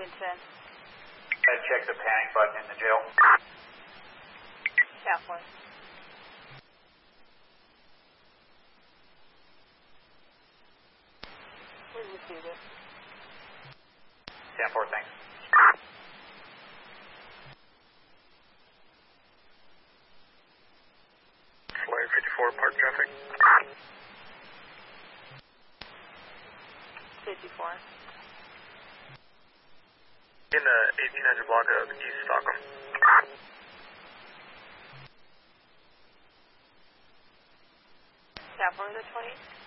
wind 10. Check the panic button in the jail. Tap 1. We received it. 10-4, thanks. Flyer 54, park traffic. 54. In the 1800 block of East Stockholm. Tap 1 to 20.